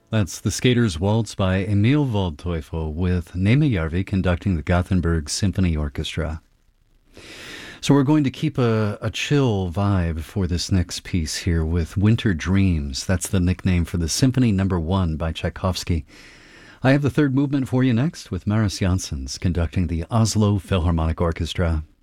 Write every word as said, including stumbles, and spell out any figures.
That's The Skater's Waltz by Emil Waldteufel with Nejmejärvi conducting the Gothenburg Symphony Orchestra. So we're going to keep a, a chill vibe for this next piece here with Winter Dreams. That's the nickname for the Symphony Number One by Tchaikovsky. I have the third movement for you next with Maris Janssens conducting the Oslo Philharmonic Orchestra.